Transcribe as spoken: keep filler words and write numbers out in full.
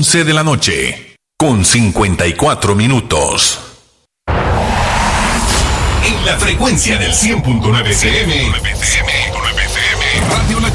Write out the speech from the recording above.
once de la noche, con cincuenta y cuatro minutos. En la frecuencia del cien punto nueve F M, Radio La